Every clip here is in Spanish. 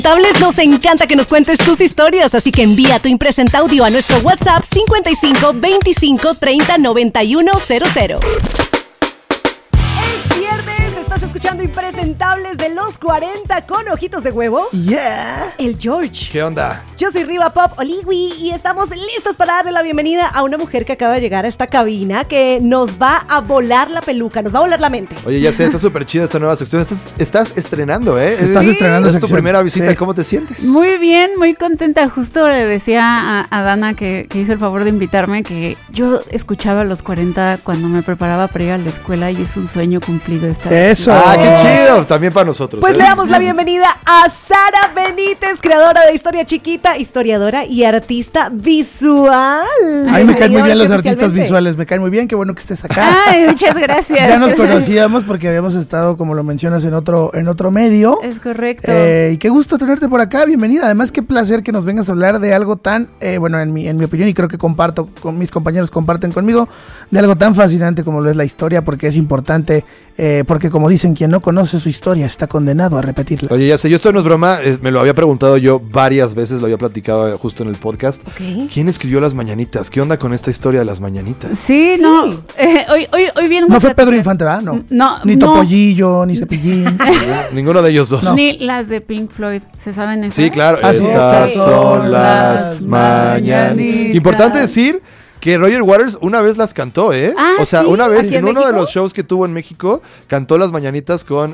Nos encanta que nos cuentes tus historias, así que envía tu impresenta audio a nuestro WhatsApp 55 25 30 91 00. Es viernes, estás escuchando Impresentables de los 40 con ojitos de huevo. Yeah. El George. ¿Qué onda? Yo soy Riva Pop Oligui y estamos listos para darle la bienvenida a una mujer que acaba de llegar a esta cabina que nos va a volar la peluca, nos va a volar la mente. Oye, ya sé, está súper chida esta nueva sección. Estás estrenando, ¿eh? Estás estrenando Es tu sección. primera visita. Sí. ¿Cómo te sientes? Muy bien, muy contenta. Justo le decía a Dana que hizo el favor de invitarme que yo escuchaba los 40 cuando me preparaba para ir a la escuela y es un sueño cumplido estar Eso. Ah, qué chido. También para nosotros. Pues le damos la bienvenida a Sara Benítez, creadora de Historia Chiquita, historiadora y artista visual. A mí me caen muy bien los Bienvenida artistas especialmente. visuales, me caen muy bien, qué bueno que estés acá. Ay, muchas gracias. Ya nos conocíamos porque habíamos estado, como lo mencionas, en otro medio. Es correcto. Y qué gusto tenerte por acá, bienvenida. Además, qué placer que nos vengas a hablar de algo tan, bueno, en mi opinión, y creo que comparto, con mis compañeros comparten conmigo, de algo tan fascinante como lo es la historia, porque es importante, porque como dicen, quien no conoce su historia está condenado a repetirla. Oye, ya sé, esto no es broma, me lo había preguntado yo varias veces, lo había platicado justo en el podcast. Ok. ¿Quién escribió Las Mañanitas? ¿Qué onda con esta historia de Las Mañanitas? Sí, Sí. no. Hoy bien. No fue Pedro Infante, ¿verdad? No. No, Ni no. Topollillo, ni Cepillín. Ninguno de ellos dos. No. Ni las de Pink Floyd. ¿Se saben eso? Sí, claro. Así es. Estas Estas son las mañanitas. Importante decir que Roger Waters una vez las cantó, ¿eh? Ah, o sea, ¿sí? una vez ¿Aquí en en uno de México? los shows que tuvo en México, cantó Las Mañanitas con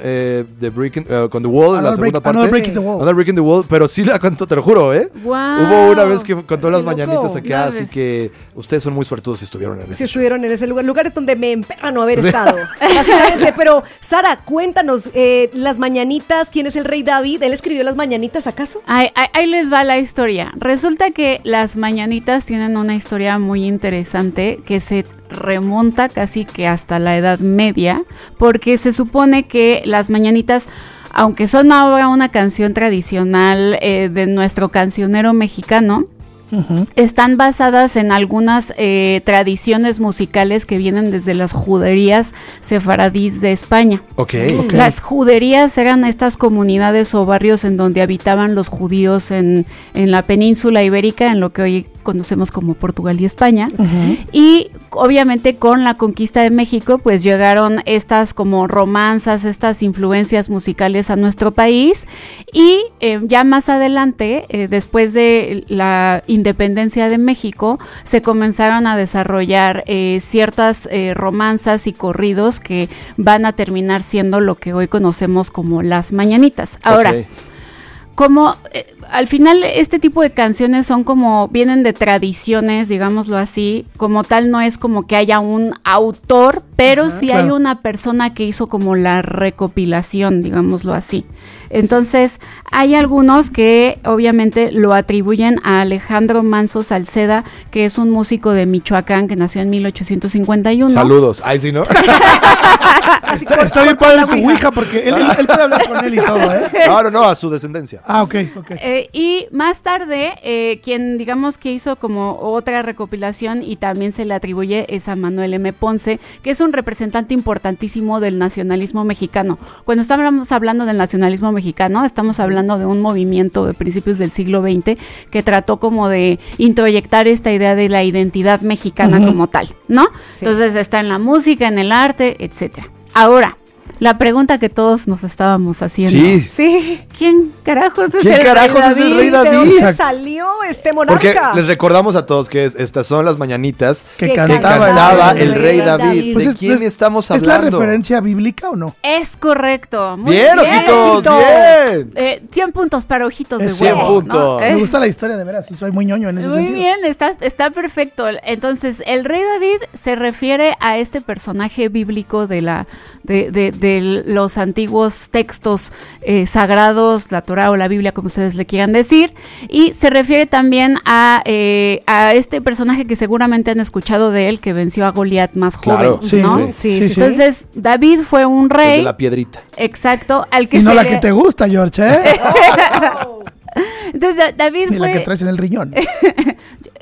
con The Wall, en la segunda parte. Another Break in the Wall. Another Break in the Wall, pero sí la cantó, te lo juro, ¿eh? Guau. Hubo una vez que cantó Las Qué loco. Mañanitas acá, No, así ves. que ustedes son muy suertudos si estuvieron en Si ese show. estuvieron en ese lugar, lugares donde me emperra no haber estado. Básicamente, pero Sara, cuéntanos, Las Mañanitas, ¿quién es el rey David? ¿Él escribió Las Mañanitas acaso? Ahí les va la historia. Resulta que las mañanitas tienen una historia muy interesante que se remonta casi que hasta la Edad Media, porque se supone que las mañanitas, aunque son ahora una canción tradicional de nuestro cancionero mexicano, están basadas en algunas tradiciones musicales que vienen desde las juderías sefaradíes de España. Ok. Las juderías eran estas comunidades o barrios en donde habitaban los judíos en la península ibérica, en lo que hoy conocemos como Portugal y España. Y obviamente con la conquista de México pues llegaron estas como romanzas, estas influencias musicales a nuestro país y ya más adelante, después de la independencia de México, se comenzaron a desarrollar ciertas romanzas y corridos que van a terminar siendo lo que hoy conocemos como las mañanitas. Ahora, Ok. como al final este tipo de canciones son como, vienen de tradiciones, digámoslo así, como tal no es como que haya un autor, pero sí claro. hay una persona que hizo como la recopilación, digámoslo así. Entonces, hay algunos que obviamente lo atribuyen a Alejandro Manso Salceda, que es un músico de Michoacán que nació en 1851. Saludos. Ay, sí, ¿no? Está bien padre tu ouija porque él puede hablar con él y todo, ¿eh? No, a su descendencia. Ah, ok. Y más tarde, quien digamos que hizo como otra recopilación y también se le atribuye es a Manuel M. Ponce, que es un representante importantísimo del nacionalismo mexicano. Cuando estamos hablando del nacionalismo mexicano, estamos hablando de un movimiento de principios del siglo XX que trató como de introyectar esta idea de la identidad mexicana como tal, ¿no? Sí. Entonces está en la música, en el arte, etcétera. Ahora, la pregunta que todos nos estábamos haciendo. Sí. Sí. ¿Quién carajos es ¿Quién el carajos rey es el David? rey David? ¿De dónde Exacto. salió este monarca? Porque les recordamos a todos que estas son Las Mañanitas Que Que cantaba cantaba el el rey rey David. David. Pues ¿De es- quién es- estamos ¿Es la hablando? referencia bíblica o no? Es correcto. Muy Bien, bien. ojitos, Ojito. bien. 100 puntos para ojitos de Es huevo. 100 puntos. Me gusta la historia de veras, y soy muy ñoño en ese Muy sentido. bien, está perfecto. Entonces, el rey David se refiere a este personaje bíblico de los antiguos textos sagrados, la Torá o la Biblia, como ustedes le quieran decir, y se refiere también a este personaje que seguramente han escuchado de él, que venció a Goliat más Claro, joven, sí, ¿no? Sí. Entonces, David fue un El rey, de la piedrita. exacto, al que Y no se la le- que te gusta, George, ¿eh? Entonces, David Ni la fue que traes en el riñón.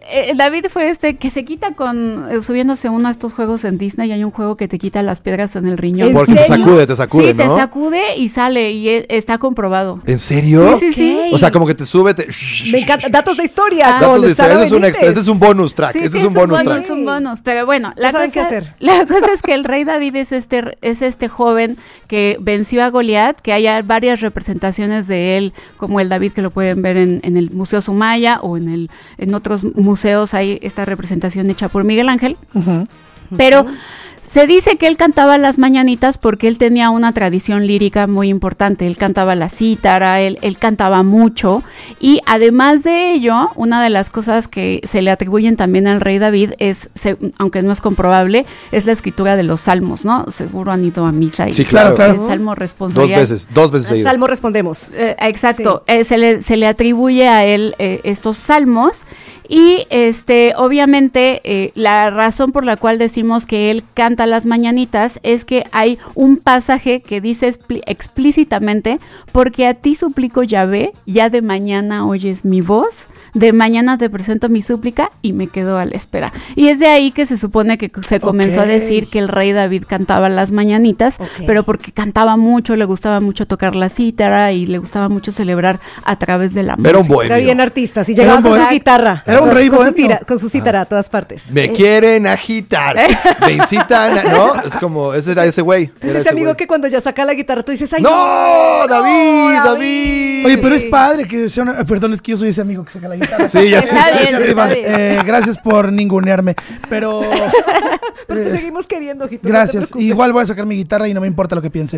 David fue que se quita subiéndose uno de estos juegos en Disney. Hay un juego que te quita las piedras en el riñón. Porque te sacude, sí, ¿no? te sacude y sale y está comprobado. ¿En serio? Sí. O sea, como que te sube, Me encanta. Datos de historia. Datos de historia. Este es un extra, este es un bonus track. Sí, este es un bonus track. Es un bonus. Pero bueno, la cosa es que el rey David es este joven que venció a Goliat, que hay varias representaciones de él, como el David que lo pueden ver en el Museo Sumaya o en otros museos hay esta representación hecha por Miguel Ángel. Pero se dice que él cantaba las mañanitas porque él tenía una tradición lírica muy importante. Él cantaba la cítara, él cantaba mucho. Y además de ello, una de las cosas que se le atribuyen también al rey David aunque no es comprobable, es la escritura de los salmos, ¿no? Seguro han ido a misa. Sí, claro. El salmo responsorial. Dos veces seguido. Salmo respondemos. Exacto. Sí. Se le atribuye a él estos salmos. Y obviamente la razón por la cual decimos que él canta las mañanitas es que hay un pasaje que dice explícitamente: porque a ti suplico, Yahvé, ya de mañana oyes mi voz, de mañana te presento mi súplica y me quedo a la espera. Y es de ahí que se supone que se comenzó a decir que el rey David cantaba las mañanitas, pero porque cantaba mucho, le gustaba mucho tocar la cítara y le gustaba mucho celebrar a través de la música. Era un bohemio. Era bien artista, si llegaba con su guitarra. Era un rey bohemio. Con su cítara a todas partes. Me quieren agitar, me incitan, ¿no? Es como, ese era ese güey. Es ese amigo que cuando ya saca la guitarra tú dices, ¡ay, no! ¡David! Oye, pero es padre que sea perdón, es que yo soy ese amigo que saca la guitarra. Sí, ya sé. Está bien. Gracias por ningunearme. Pero te seguimos queriendo, Ojito. Gracias. No igual voy a sacar mi guitarra y no me importa lo que piensen.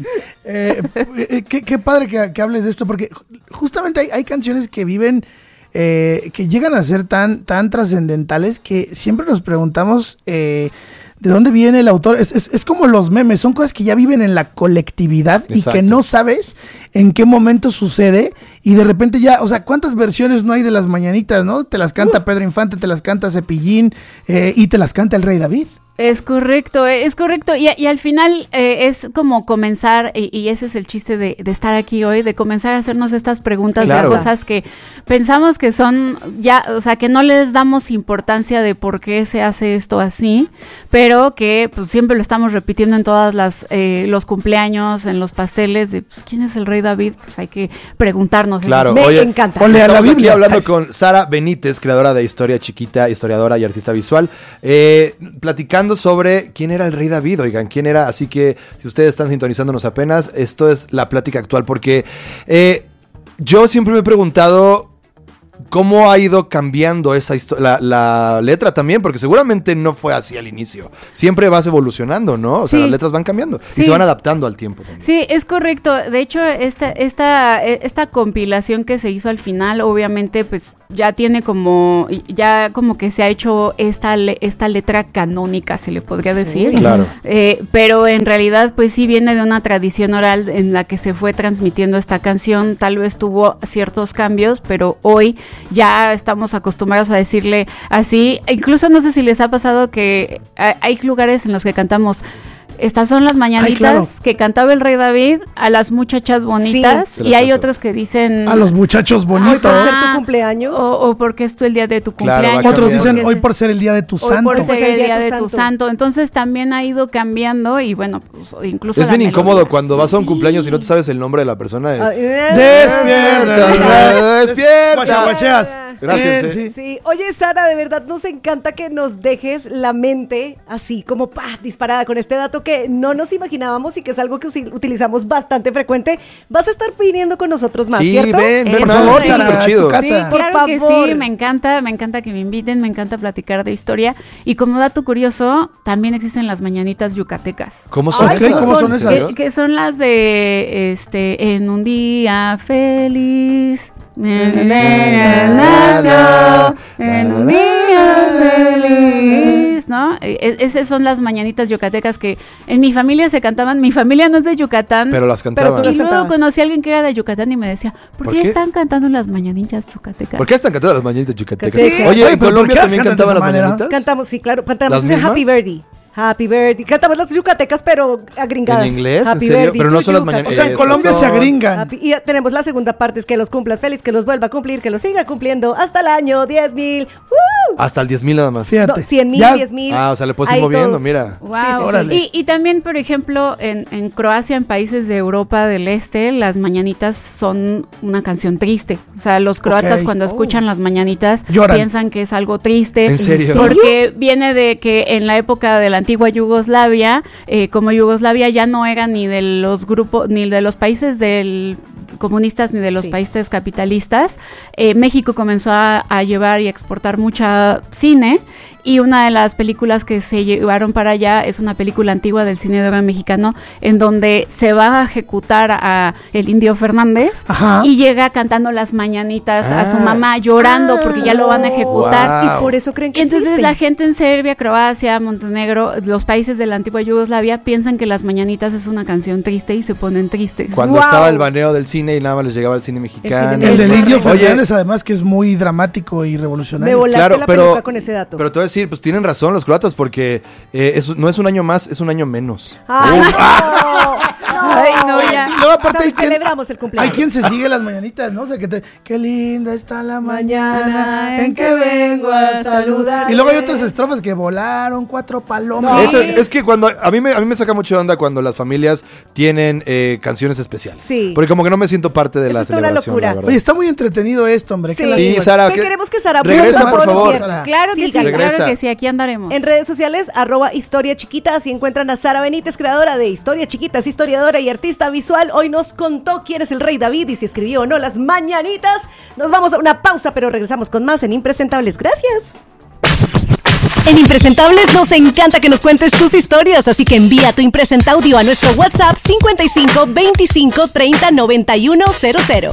Qué padre que hables de esto, porque justamente hay canciones que viven, que llegan a ser tan trascendentales que siempre nos preguntamos ¿de dónde viene el autor? Es como los memes, son cosas que ya viven en la colectividad. Exacto. Y que no sabes en qué momento sucede y de repente ya, o sea, ¿cuántas versiones no hay de las mañanitas, no? Te las canta Pedro Infante, te las canta Cepillín y te las canta el rey David. Es correcto. Y al final es como comenzar, y ese es el chiste de estar aquí hoy, de comenzar a hacernos estas preguntas, claro, de cosas que pensamos que son ya, o sea, que no les damos importancia de por qué se hace esto así, pero que pues siempre lo estamos repitiendo en todas los cumpleaños, en los pasteles, de ¿quién es el rey David? Pues hay que preguntarnos. Claro, me encanta. Ponle a la Biblia. Aquí hablando con Sara Benítez, creadora de Historia Chiquita, historiadora y artista visual, platicando sobre quién era el rey David, oigan, quién era, así que si ustedes están sintonizándonos apenas, esto es la plática actual, porque yo siempre me he preguntado cómo ha ido cambiando esa la letra también, porque seguramente no fue así al inicio. Siempre vas evolucionando, ¿no? O sea, las letras van cambiando y se van adaptando al tiempo también. Sí, es correcto. De hecho, esta compilación que se hizo al final, obviamente, pues ya tiene como que se ha hecho esta letra canónica, se le podría decir. Claro. Pero en realidad, pues sí viene de una tradición oral en la que se fue transmitiendo esta canción. Tal vez tuvo ciertos cambios, pero hoy ya estamos acostumbrados a decirle así. Incluso no sé si les ha pasado que hay lugares en los que cantamos: estas son las mañanitas que cantaba el rey David a las muchachas bonitas, sí, y hay otros que dicen a los muchachos bonitos. Hoy por ser tu cumpleaños. O porque es el día de tu cumpleaños. Otros dicen hoy por ser el día de tu santo. Hoy por ser el día de tu santo. Entonces también ha ido cambiando y bueno, pues, incluso es bien incómodo cuando vas a un cumpleaños y no te sabes el nombre de la persona. ¡Despierta! ¡Despierta! Gracias. Sí. Oye, Sara, de verdad nos encanta que nos dejes la mente así como disparada con este dato que no nos imaginábamos y que es algo que utilizamos bastante frecuente. Vas a estar viniendo con nosotros más, ¿cierto? Ven por favor, Sara, súper chido. Sí, por claro favor. Que sí, me encanta que me inviten, me encanta platicar de historia. Y como dato curioso, también existen las mañanitas yucatecas. ¿Cómo son esas? ¿Cómo son esas? Que son las de en un día feliz. En un día feliz, ¿no? Esas son las mañanitas yucatecas que en mi familia se cantaban. Mi familia no es de Yucatán, pero las cantaban. Y luego conocí a alguien que era de Yucatán y me decía, ¿por qué están cantando las mañanitas yucatecas? ¿Por qué están cantando las mañanitas yucatecas? Sí. Oye, ¿en Colombia también cantaban las mañanitas? Cantamos, sí, claro, cantamos Happy Birthday. Happy Birthday. Cantamos las yucatecas, pero agringadas. ¿En inglés? Happy ¿En serio? Birthday. Pero no son las mañanitas. O sea, en Colombia se agringan. Y tenemos la segunda parte, es que los cumplas feliz, que los vuelva a cumplir, que los siga cumpliendo hasta el año 10,000. Hasta el 10,000 nada más. Fíjate. 100,000, Ya- 10,000. Ah, o sea, le puedes ir ahí moviendo, todos. mira. Wow. Órale. Y también, por ejemplo, en Croacia, en países de Europa del Este, las mañanitas son una canción triste. O sea, los croatas Ok. cuando escuchan las mañanitas Lloran. piensan que es algo triste. ¿En serio? Porque viene de que en la época de la antigua Yugoslavia, como Yugoslavia ya no era ni de los grupos, ni de los países comunistas ni de los Sí. países capitalistas, México comenzó a llevar y exportar mucha cine, y una de las películas que se llevaron para allá es una película antigua del cine de oro mexicano en donde se va a ejecutar a el Indio Fernández. Ajá. Y llega cantando las mañanitas a su mamá llorando porque ya lo van a ejecutar. Wow. Y por eso creen que Y entonces existe. la gente en Serbia, Croacia, Montenegro, los países de la antigua Yugoslavia piensan que las mañanitas es una canción triste y se ponen tristes. Cuando Wow. estaba el baneo del cine y nada más les llegaba el cine mexicano. cine El del Es Indio correcto. Fernández, además, que es muy dramático y revolucionario. Me volaste Claro, la pero- peluca con ese dato. Pero te voy a decir, pues tienen razón los croatas porque no es un año más, es un año menos. ¡Ay, no! Ay, no, ya. Y luego aparte hay quien, Celebramos el cumpleaños. hay quien se sigue las mañanitas, ¿no? O sea, qué linda está la mañana Mañana en que vengo a saludar. Y luego hay otras estrofas que volaron 4 palomas. Es, es que cuando a mí me saca mucho de onda cuando las familias tienen canciones especiales. Sí. Porque como que no me siento parte de Eso la es una celebración, locura. la verdad. Oye, está muy entretenido esto, hombre. Sí, qué Sí, lástima. Sara, Que queremos que Sara regresa, vuelva por todos los favor. viernes. Claro que sí, Síganla. Regresa. claro que sí, aquí andaremos. En redes sociales, @Historia Chiquita, así encuentran a Sara Benítez, creadora de Historia Chiquitas, historiadora y artista visual. Hoy nos contó quién es el Rey David y si escribió o no las mañanitas. Nos vamos a una pausa, pero regresamos con más en Impresentables. Gracias. En Impresentables nos encanta que nos cuentes tus historias, así que envía tu impresenta audio a nuestro WhatsApp 55 25 30 91 00.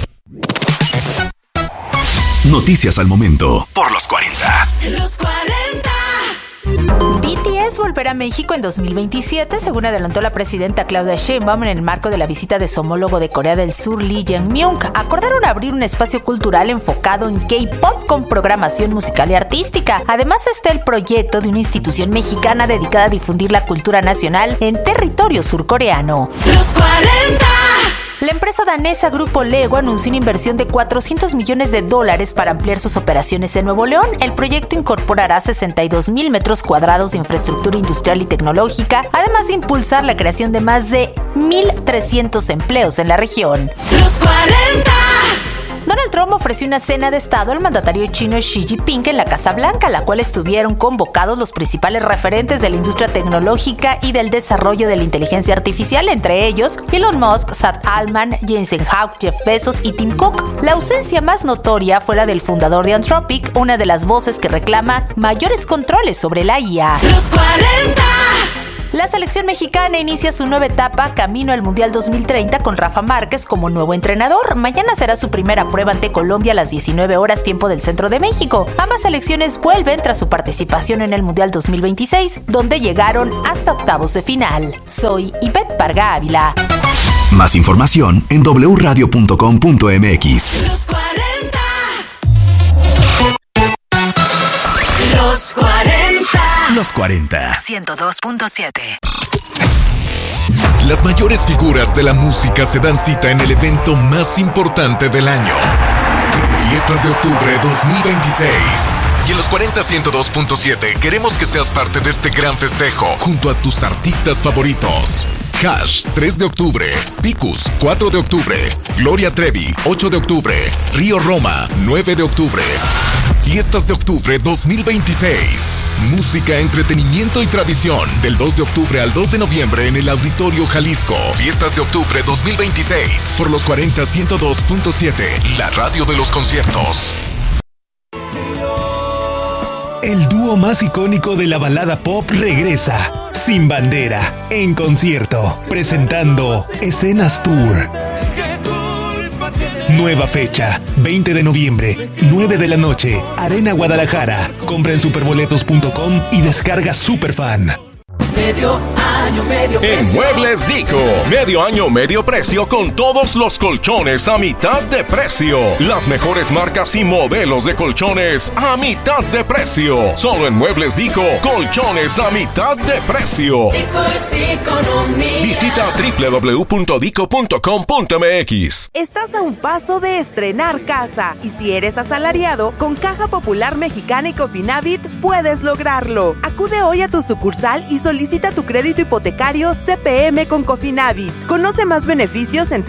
Noticias al momento por los 40. Los 40. BTS volverá a México en 2027, según adelantó la presidenta Claudia Sheinbaum en el marco de la visita de su homólogo de Corea del Sur, Lee Jae-myung. Acordaron abrir un espacio cultural enfocado en K-pop con programación musical y artística. Además está el proyecto de una institución mexicana dedicada a difundir la cultura nacional en territorio surcoreano. Los 40. La empresa danesa Grupo Lego anunció una inversión de $400 millones para ampliar sus operaciones en Nuevo León. El proyecto incorporará 62,000 metros cuadrados de infraestructura industrial y tecnológica, además de impulsar la creación de más de 1,300 empleos en la región. Los 40. Donald Trump ofreció una cena de estado al mandatario chino Xi Jinping en la Casa Blanca, a la cual estuvieron convocados los principales referentes de la industria tecnológica y del desarrollo de la inteligencia artificial, entre ellos Elon Musk, Sam Altman, Jensen Huang, Jeff Bezos y Tim Cook. La ausencia más notoria fue la del fundador de Anthropic, una de las voces que reclama mayores controles sobre la IA. Los 40. La selección mexicana inicia su nueva etapa camino al Mundial 2030 con Rafa Márquez como nuevo entrenador. Mañana será su primera prueba ante Colombia a las 19 horas tiempo del centro de México. Ambas selecciones vuelven tras su participación en el Mundial 2026, donde llegaron hasta octavos de final. Soy Ivette Parga Ávila. Más información en wradio.com.mx. Los 40. Los 40. Los 40. 102.7. Las mayores figuras de la música se dan cita en el evento más importante del año. Fiestas de Octubre 2026. Y en los 40 102.7 queremos que seas parte de este gran festejo junto a tus artistas favoritos. Hash 3 de octubre, Picus 4 de octubre, Gloria Trevi 8 de octubre, Río Roma 9 de octubre. Fiestas de Octubre 2026. Música, entretenimiento y tradición. Del 2 de octubre al 2 de noviembre en el Auditorio Jalisco. Fiestas de Octubre 2026. Por los 40 102.7, la radio de los conciertos. El dúo más icónico de la balada pop regresa, Sin Bandera, en concierto, presentando Escenas Tour. Nueva fecha, 20 de noviembre, 9 de la noche, Arena Guadalajara. Compra en superboletos.com y descarga Superfan. Me dio En Muebles Dico, medio año, medio precio con todos los colchones a mitad de precio. Las mejores marcas y modelos de colchones a mitad de precio. Solo en Muebles Dico, colchones a mitad de precio. Visita www.dico.com.mx. Estás a un paso de estrenar casa y si eres asalariado, con Caja Popular Mexicana y Cofinavit puedes lograrlo. Acude hoy a tu sucursal y solicita tu crédito hipotecario CPM con Cofinavit. Conoce más beneficios en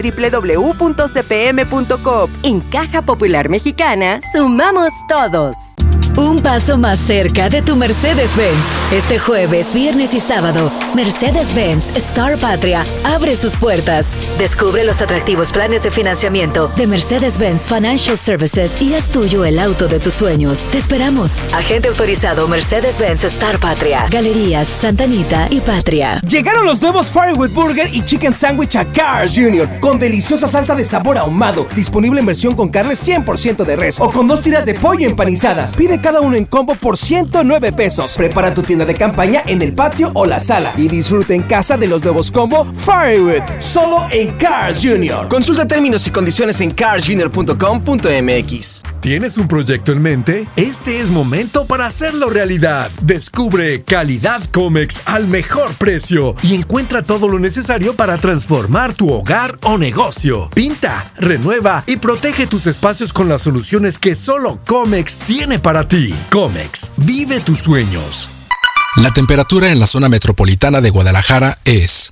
www.cpm.com. En Caja Popular Mexicana, sumamos todos. Un paso más cerca de tu Mercedes-Benz. Este jueves, viernes y sábado, Mercedes-Benz Star Patria abre sus puertas. Descubre los atractivos planes de financiamiento de Mercedes-Benz Financial Services y haz tuyo el auto de tus sueños. Te esperamos. Agente autorizado Mercedes-Benz Star Patria. Galerías Santa Anita y Patria. Llegaron los nuevos Firewood Burger y Chicken Sandwich a Carl's Jr. con deliciosa salsa de sabor ahumado. Disponible en versión con carne 100% de res o con 2 tiras de pollo empanizadas. Pide cada uno en combo por 109 pesos. Prepara tu tienda de campaña en el patio o la sala y disfruta en casa de los nuevos combo Firewood, solo en Carl's Jr. Consulta términos y condiciones en carlsjr.com.mx. ¿Tienes un proyecto en mente? Este es momento para hacerlo realidad. Descubre calidad Comex al mejor precio y encuentra todo lo necesario para transformar tu hogar o negocio. Pinta, renueva y protege tus espacios con las soluciones que solo Comex tiene para ti. Comex, vive tus sueños. La temperatura en la zona metropolitana de Guadalajara es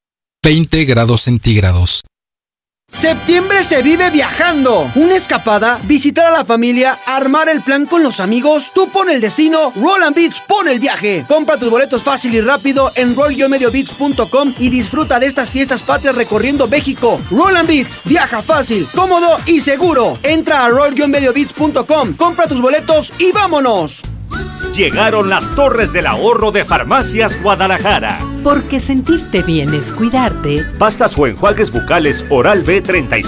20 grados centígrados. Septiembre se vive viajando. Una escapada, visitar a la familia, armar el plan con los amigos. Tú pon el destino, Roll & Beats pone el viaje. Compra tus boletos fácil y rápido en roll-beats.com y disfruta de estas fiestas patrias recorriendo México. Roll & Beats, viaja fácil, cómodo y seguro. Entra a roll-beats.com, compra tus boletos y vámonos. Llegaron las Torres del Ahorro de Farmacias Guadalajara. Porque sentirte bien es cuidarte. Pastas o enjuagues bucales Oral-B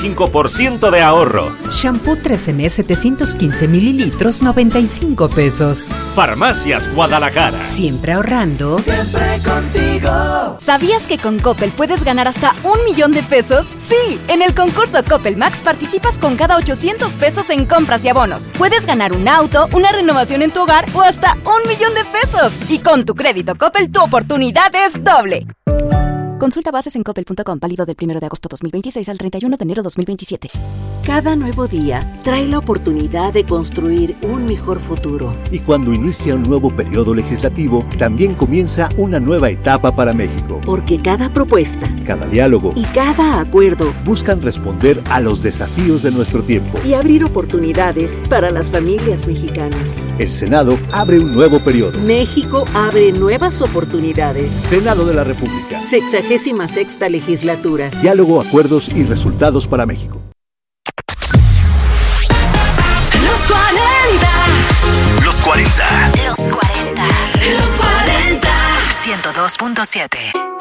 35% de ahorro. Shampoo 13M 715 mililitros 95 pesos. Farmacias Guadalajara. Siempre ahorrando. Siempre contigo. ¿Sabías que con Coppel puedes ganar hasta 1 millón de pesos? Sí, en el concurso Coppel Max participas con cada 800 pesos en compras y abonos. Puedes ganar un auto, una renovación en tu hogar o hasta 1 millón de pesos. Y con tu crédito Coppel, tu oportunidad es doble. Consulta bases en coppel.com, válido del 1 de agosto 2026 al 31 de enero 2027. Cada nuevo día trae la oportunidad de construir un mejor futuro. Y cuando inicia un nuevo periodo legislativo, también comienza una nueva etapa para México. Porque cada propuesta, cada diálogo y cada acuerdo buscan responder a los desafíos de nuestro tiempo y abrir oportunidades para las familias mexicanas. El Senado abre un nuevo periodo. México abre nuevas oportunidades. Senado de la República. 66ª legislatura. Diálogo, acuerdos y resultados para México. Los 40. Los 40. Los 40. Los 40. 102.7.